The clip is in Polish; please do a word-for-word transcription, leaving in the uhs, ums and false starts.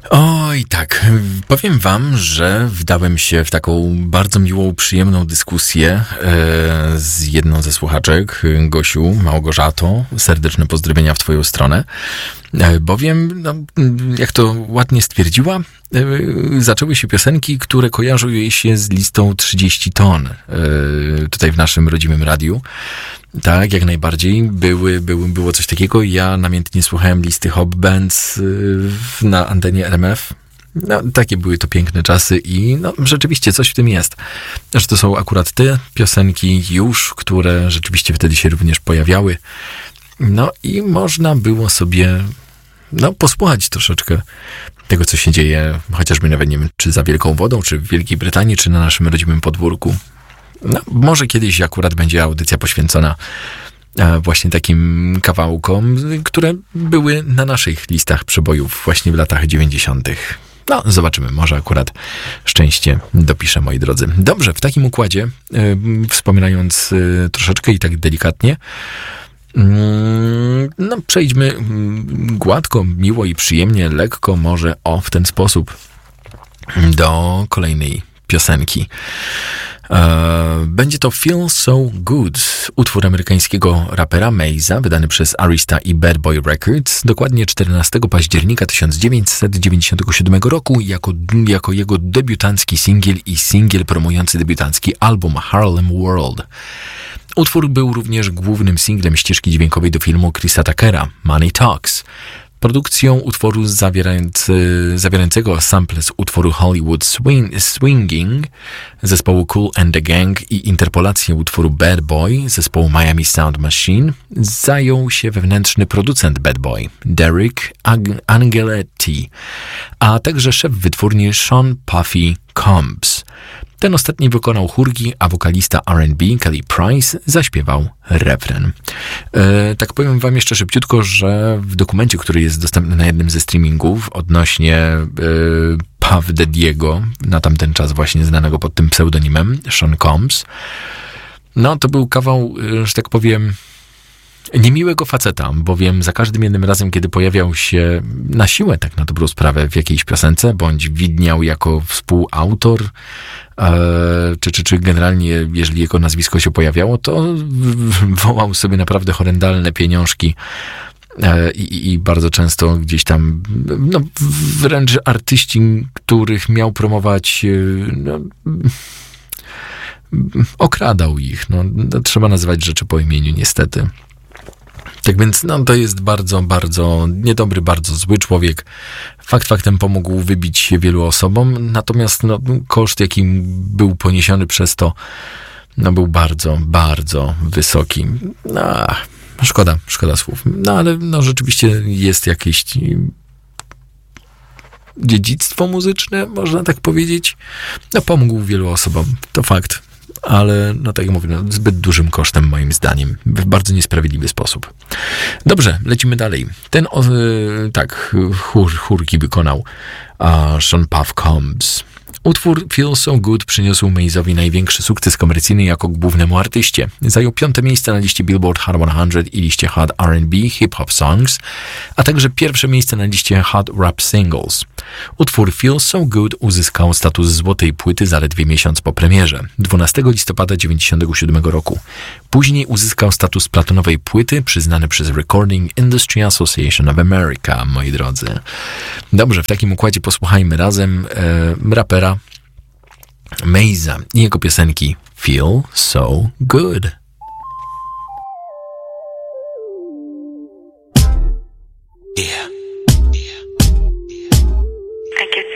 Oj, tak. Powiem wam, że wdałem się w taką bardzo miłą, przyjemną dyskusję e, z jedną ze słuchaczek, Gosiu, Małgorzato. Serdeczne pozdrowienia w twoją stronę. E, bowiem, no, jak to ładnie stwierdziła, e, zaczęły się piosenki, które kojarzą jej się z listą trzydzieści ton. E, tutaj w naszym rodzimym radiu. Tak, jak najbardziej. Były, były, było coś takiego. Ja namiętnie słuchałem listy Hop Bands na antenie R M F. No, takie były to piękne czasy i no, rzeczywiście coś w tym jest. Że to są akurat te piosenki już, które rzeczywiście wtedy się również pojawiały. No i można było sobie no, posłuchać troszeczkę tego, co się dzieje, chociażby nawet nie wiem, czy za Wielką Wodą, czy w Wielkiej Brytanii, czy na naszym rodzimym podwórku. No, może kiedyś akurat będzie audycja poświęcona e, właśnie takim kawałkom, które były na naszych listach przebojów właśnie w latach dziewięćdziesiątych. No, zobaczymy, może akurat szczęście dopiszę, moi drodzy. Dobrze, w takim układzie, e, wspominając e, troszeczkę i tak delikatnie, mm, no przejdźmy mm, gładko, miło i przyjemnie, lekko może o w ten sposób do kolejnej piosenki. Będzie to Feel So Good, utwór amerykańskiego rapera Maze'a, wydany przez Arista i Bad Boy Records, dokładnie czternastego października tysiąc dziewięćset dziewięćdziesiątego siódmego roku, jako, jako jego debiutancki singiel i singiel promujący debiutancki album Harlem World. Utwór był również głównym singlem ścieżki dźwiękowej do filmu Chrisa Tuckera, Money Talks. Produkcją utworu zawierający, zawierającego sample z utworu Hollywood Swing, Swinging zespołu Kool and the Gang i interpolację utworu Bad Boy zespołu Miami Sound Machine zajął się wewnętrzny producent Bad Boy, Derek Angeletti, a także szef wytwórni Sean Puffy Combs. Ten ostatni wykonał chórki, a wokalista R and B Kelly Price zaśpiewał refren. E, tak powiem wam jeszcze szybciutko, że w dokumencie, który jest dostępny na jednym ze streamingów odnośnie e, Puff Daddy'ego, na tamten czas właśnie znanego pod tym pseudonimem, Sean Combs, no to był kawał, że tak powiem, niemiłego faceta, bowiem za każdym jednym razem, kiedy pojawiał się na siłę, tak na dobrą sprawę, w jakiejś piosence, bądź widniał jako współautor, e, czy, czy, czy generalnie, jeżeli jego nazwisko się pojawiało, to wołał sobie naprawdę horrendalne pieniążki e, i, i bardzo często gdzieś tam, no wręcz artyści, których miał promować, no, okradał ich. No, no, trzeba nazywać rzeczy po imieniu, niestety. Tak więc no, to jest bardzo, bardzo niedobry, bardzo zły człowiek. Fakt faktem pomógł wybić się wielu osobom, natomiast no, koszt, jaki był poniesiony przez to, no, był bardzo, bardzo wysoki. No, szkoda, szkoda słów. No ale no, rzeczywiście jest jakieś dziedzictwo muzyczne, można tak powiedzieć. No, pomógł wielu osobom, to fakt. Ale, no tak jak mówię, no, zbyt dużym kosztem moim zdaniem, w bardzo niesprawiedliwy sposób. Dobrze, lecimy dalej. Ten, o, tak, chór, chórki wykonał uh, Sean Puff Combs. Utwór Feel So Good przyniósł Maze'owi największy sukces komercyjny jako głównemu artyście. Zajął piąte miejsce na liście Billboard Hot sto i liście Hot R and B Hip-Hop Songs, a także pierwsze miejsce na liście Hot Rap Singles. Utwór Feel So Good uzyskał status złotej płyty zaledwie miesiąc po premierze, dwunastego listopada dziewięćdziesiątego siódmego roku. Później uzyskał status platonowej płyty przyznany przez Recording Industry Association of America, moi drodzy. Dobrze, w takim układzie posłuchajmy razem e, rapera Maze'a i jego piosenki Feel So Good. Yeah.